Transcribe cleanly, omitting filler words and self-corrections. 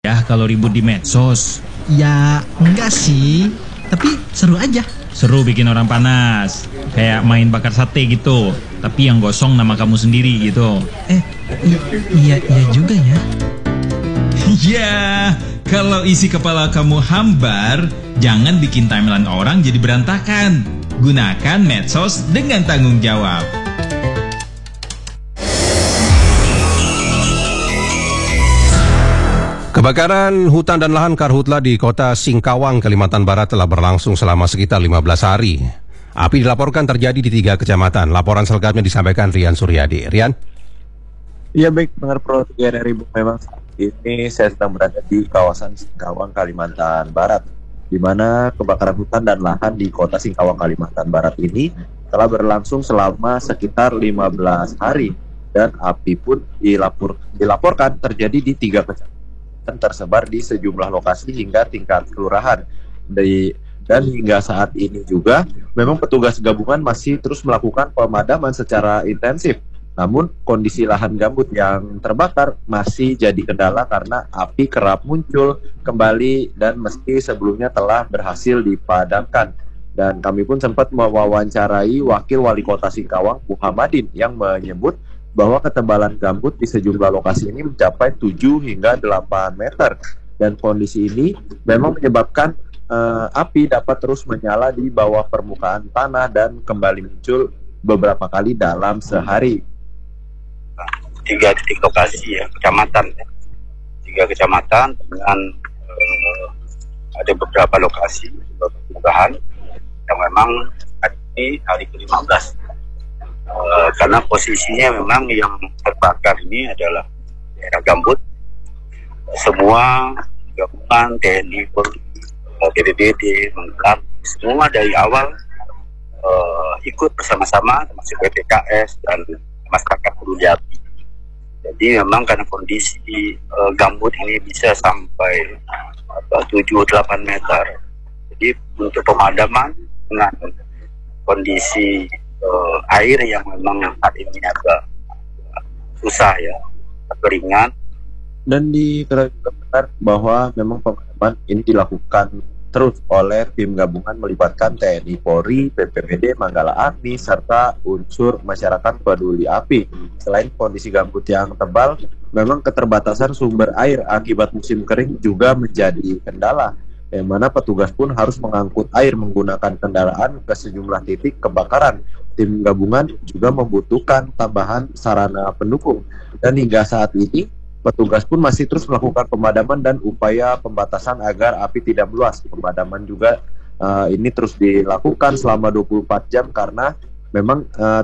Ya, kalau ribut di medsos. Ya, enggak sih. Tapi seru aja. Seru bikin orang panas. Kayak main bakar sate gitu. Tapi yang gosong nama kamu sendiri gitu. Iya juga ya. Ya, kalau isi kepala kamu hambar, jangan bikin timeline orang jadi berantakan. Gunakan medsos dengan tanggung jawab. Kebakaran hutan dan lahan karhutla di kota Singkawang, Kalimantan Barat telah berlangsung selama sekitar 15 hari. Api dilaporkan terjadi di 3 kecamatan. Laporan selengkapnya disampaikan Rian Suryadi. Rian? Iya baik, pendengar Pro 3 RRI, memang saat ini saya sedang berada di kawasan Singkawang, Kalimantan Barat, di mana kebakaran hutan dan lahan di kota Singkawang, Kalimantan Barat ini telah berlangsung selama sekitar 15 hari. Dan api pun dilaporkan terjadi di 3 kecamatan tersebar di sejumlah lokasi hingga tingkat kelurahan. Dan hingga saat ini juga memang petugas gabungan masih terus melakukan pemadaman secara intensif. Namun kondisi lahan gambut yang terbakar masih jadi kendala karena api kerap muncul kembali dan meski sebelumnya telah berhasil dipadamkan. Dan kami pun sempat mewawancarai Wakil Wali Kota Singkawang, Muhammadin, yang menyebut bahwa ketebalan gambut di sejumlah lokasi ini mencapai 7 hingga 8 meter. Dan kondisi ini memang menyebabkan api dapat terus menyala di bawah permukaan tanah dan kembali muncul beberapa kali dalam sehari. 3 titik lokasi ya, kecamatan ya. 3 kecamatan dengan ada beberapa lokasi perubahan yang memang hari ini hari ke-15. Karena posisinya memang yang terbakar ini adalah daerah gambut. Semua gabungan TNI, Polri, BPBD, menggelar semua dari awal ikut bersama-sama termasuk BPKS dan masyarakat peduli api. Jadi memang karena kondisi gambut ini bisa sampai 7-8 meter. Jadi untuk pemadaman dengan kondisi air yang memang saat ini agak susah ya, keringat. Dan diketahui benar bahwa memang pemadaman ini dilakukan terus oleh tim gabungan melibatkan TNI, Polri, BPBD, Manggala Agni, serta unsur masyarakat peduli api. Selain kondisi gambut yang tebal, memang keterbatasan sumber air akibat musim kering juga menjadi kendala, yang mana petugas pun harus mengangkut air menggunakan kendaraan ke sejumlah titik kebakaran. Tim gabungan juga membutuhkan tambahan sarana pendukung. Dan hingga saat ini, petugas pun masih terus melakukan pemadaman dan upaya pembatasan agar api tidak meluas. Pemadaman juga ini terus dilakukan selama 24 jam karena memang